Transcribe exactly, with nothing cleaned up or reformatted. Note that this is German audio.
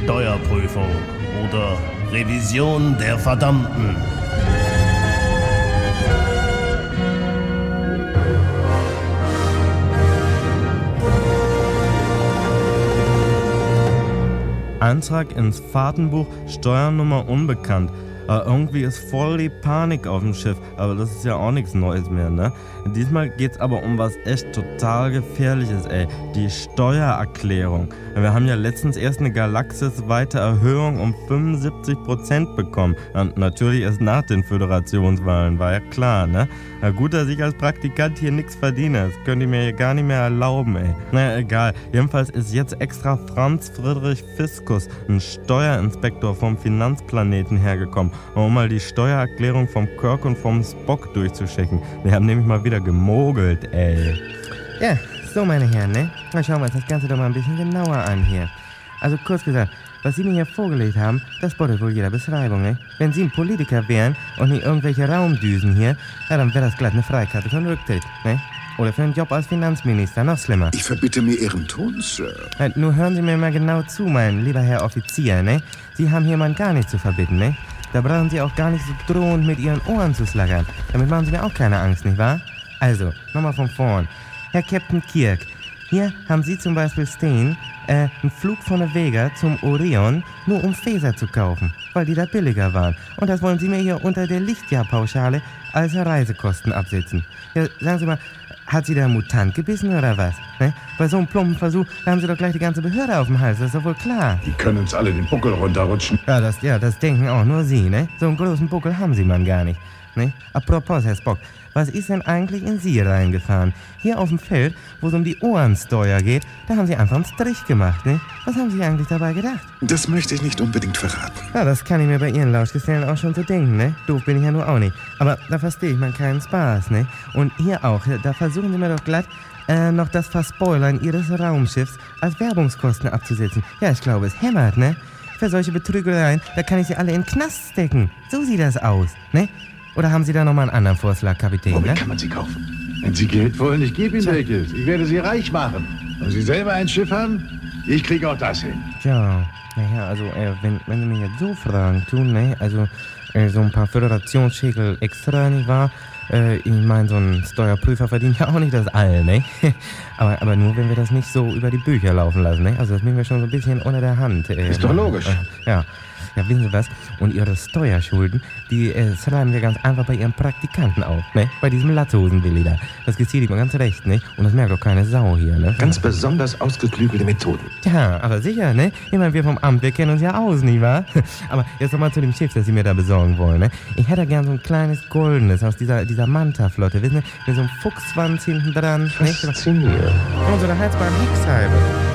Steuerprüfung oder Revision der Verdammten. Eintrag ins Fahrtenbuch, Steuernummer unbekannt. Aber irgendwie ist voll die Panik auf dem Schiff, aber das ist ja auch nichts Neues mehr, ne? Diesmal geht's aber um was echt total Gefährliches, ey. Die Steuererklärung. Wir haben ja letztens erst eine galaxisweite Erhöhung um fünfundsiebzig Prozent bekommen. Und natürlich erst nach den Föderationswahlen, war ja klar, ne? Na gut, dass ich als Praktikant hier nichts verdiene. Das könnt ihr mir hier gar nicht mehr erlauben, ey. Naja, egal. Jedenfalls ist jetzt extra Franz Friedrich Fiskus, ein Steuerinspektor vom Finanzplaneten, hergekommen, um mal die Steuererklärung vom Kirk und vom Spock durchzuchecken. Wir haben nämlich mal wieder gemogelt, ey. Ja, so meine Herren, ne? Mal schauen wir uns das Ganze doch mal ein bisschen genauer an hier. Also kurz gesagt, was Sie mir hier vorgelegt haben, das bottet wohl jeder Beschreibung, ne? Wenn Sie ein Politiker wären und nicht irgendwelche Raumdüsen hier, ja, dann wäre das glatt eine Freikarte für einen Rücktritt, ne? Oder für einen Job als Finanzminister, noch schlimmer. Ich verbitte mir Ihren Ton, Sir. Ja, nur hören Sie mir mal genau zu, mein lieber Herr Offizier, ne? Sie haben hier mal gar nichts zu verbitten, ne? Da brauchen Sie auch gar nicht so drohend mit Ihren Ohren zu schlackern. Damit machen Sie mir auch keine Angst, nicht wahr? Also, nochmal von vorn. Herr Captain Kirk, hier haben Sie zum Beispiel stehen, äh, einen Flug von der Vega zum Orion, nur um Phaser zu kaufen, weil die da billiger waren. Und das wollen Sie mir hier unter der Lichtjahrpauschale als Reisekosten absetzen. Ja, sagen Sie mal, hat Sie der Mutant gebissen oder was? Ne? Bei so einem plumpen Versuch, da haben Sie doch gleich die ganze Behörde auf dem Hals, das ist doch wohl klar. Die können uns alle den Buckel runterrutschen. Ja, das, ja, das denken auch nur Sie, ne? So einen großen Buckel haben Sie man gar nicht. Ne? Apropos, Herr Spock, was ist denn eigentlich in Sie reingefahren? Hier auf dem Feld, wo es um die Ohrensteuer geht, da haben Sie einfach einen Strich gemacht, ne? Was haben Sie eigentlich dabei gedacht? Das möchte ich nicht unbedingt verraten. Ja, das kann ich mir bei Ihren Lauschgesellen auch schon so denken, ne? Doof bin ich ja nur auch nicht. Aber da verstehe ich mal keinen Spaß, ne? Und hier auch, da versuchen Sie mir doch glatt, äh, noch das Verspoilern Ihres Raumschiffs als Werbungskosten abzusetzen. Ja, ich glaube, es hämmert, ne? Für solche Betrügereien, da kann ich Sie alle in den Knast stecken. So sieht das aus, ne? Oder haben Sie da nochmal einen anderen Vorschlag, Kapitän? Womit ne? kann man sie kaufen? Wenn Sie Geld wollen, ich gebe Ihnen welches. Ich werde Sie reich machen. Wollen Sie selber ein Schiff haben? Ich kriege auch das hin. Tja, naja, also äh, wenn, wenn Sie mich jetzt so Fragen tun, ne, also äh, so ein paar Föderationsschäkel extra, nicht wahr? Äh, ich meine, so ein Steuerprüfer verdient ja auch nicht das All, ne? aber, aber nur, wenn wir das nicht so über die Bücher laufen lassen, ne? Also das nehmen wir schon so ein bisschen unter der Hand. Äh, Ist doch logisch. Äh, ja. Ja, wissen Sie was? Und Ihre Steuerschulden, die äh, schreiben wir ganz einfach bei Ihren Praktikanten auf, ne? Bei diesem Latzhosen-Willi da. Das geschieht ihm ganz recht, ne? Und das merkt doch keine Sau hier, ne? Ganz besonders ausgeklügelte Methoden. Ja, aber sicher, ne? Ich meine, wir vom Amt, wir kennen uns ja aus, nicht wahr? Aber jetzt nochmal zu dem Schiff, das Sie mir da besorgen wollen, ne? Ich hätte gern so ein kleines goldenes aus dieser, dieser Manta-Flotte, wissen Sie? Mit so einem Fuchsschwanz hinten dran. Faszinierend. Und so eine heizbare Heckscheibe.